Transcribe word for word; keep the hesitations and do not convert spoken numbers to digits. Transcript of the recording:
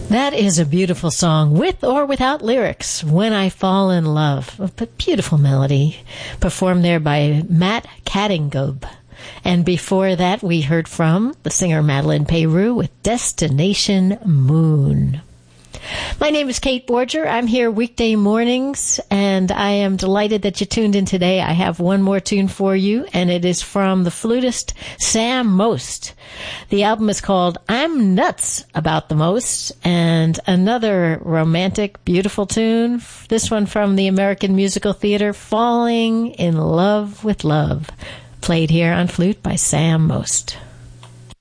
That is a beautiful song, with or without lyrics, When I Fall in Love. A beautiful melody, performed there by Matt Catingob. And before that, we heard from the singer Madeline Peyroux with Destination Moon. My name is Kate Borger. I'm here weekday mornings, and I am delighted that you tuned in today. I have one more tune for you, and it is from the flutist Sam Most. The album is called I'm Nuts About the Most, and another romantic, beautiful tune. This one from the American Musical Theater, Falling in Love with Love, played here on flute by Sam Most.